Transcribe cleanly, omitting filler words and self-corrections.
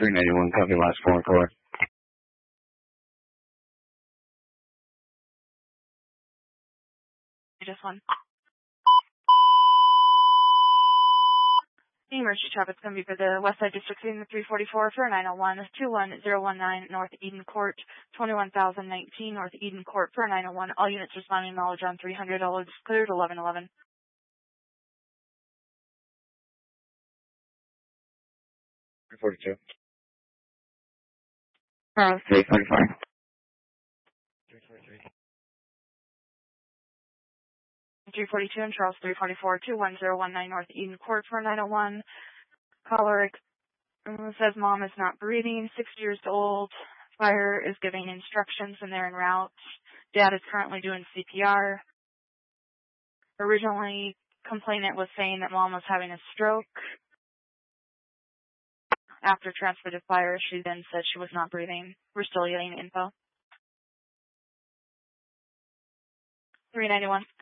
391, copy last 4 core. Just one. The emergency traffic's going to be for the West Side District in the 344 for 901 21019 North Eden Court, 21019 North Eden Court for 901. All units responding knowledge on 300. All is cleared 1111. 342. 344. 342 and Charles 344, 21019 North Eden Court for 901. Caller says mom is not breathing, 6 years old. Fire is giving instructions and they're en route. Dad is currently doing CPR. Originally, complainant was saying that mom was having a stroke. After transfer to fire, she then said she was not breathing. We're still getting info. 391.